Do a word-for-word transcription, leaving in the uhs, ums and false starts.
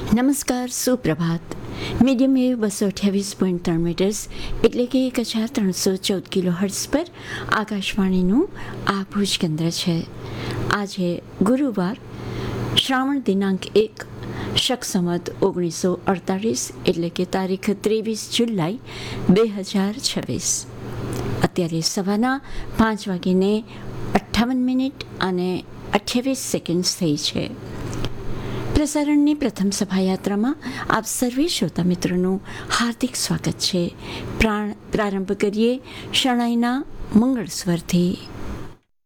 નમસ્કાર, સુપ્રભાત. Medium wave બસો અઠ્યાવીસ પોઈન્ટ ત્રણ મીટર્સ એટલે કે એક હજાર ત્રણસો ચૌદ કિલો હર્ટ્ઝ પર આકાશવાણીનું આ ભુજ કેન્દ્ર છે. આજે ગુરુવાર, શ્રાવણ દિનાંક એક, શક સંવત ઓગણીસો અડતાલીસ એટલે કે તારીખ ત્રેવીસ જુલાઈ બે હજાર છવ્વીસ. અત્યારે સવારના પાંચ વાગીને અઠ્ઠાવન મિનિટ અને અઠ્યાવીસ સેકન્ડ થઈ છે. પ્રસારણની પ્રથમ સભાયાત્રામાં આપ સર્વે શ્રોતા મિત્રોનું હાર્દિક સ્વાગત છે. પ્રાણ પ્રારંભ કરીએ શરણાઈના મંગળ સ્વરથી.